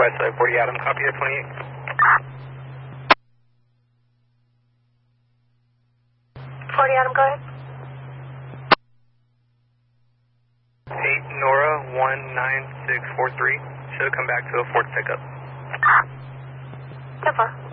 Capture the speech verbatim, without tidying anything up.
Westside forty Adam, copy at twenty-eight. forty Adam, go ahead. eight Nora one nine six four three. Should come back to a fourth pickup. ten four.